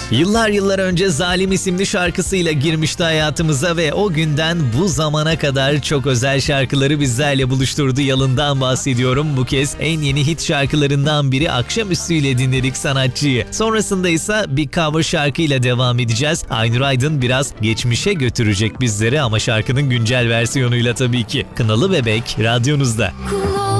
Yıllar yıllar önce Zalim isimli şarkısıyla girmişti hayatımıza ve o günden bu zamana kadar çok özel şarkıları bizlerle buluşturdu. Yalın'dan bahsediyorum. Bu kez en yeni hit şarkılarından biri Akşamüstü'yle dinledik sanatçıyı. Sonrasında ise bir cover şarkıyla devam edeceğiz. Aynur Aydın biraz geçmişe götürecek bizleri ama şarkının güncel versiyonuyla tabii ki. Kınalı Bebek radyonuzda. Kul